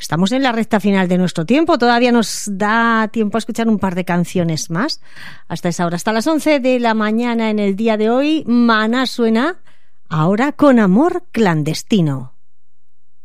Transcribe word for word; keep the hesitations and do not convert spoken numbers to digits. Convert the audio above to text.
estamos en la recta final de nuestro tiempo. Todavía nos da tiempo a escuchar un par de canciones más. Hasta esa hora, hasta las once de la mañana en el día de hoy, Maná suena ahora con Amor Clandestino.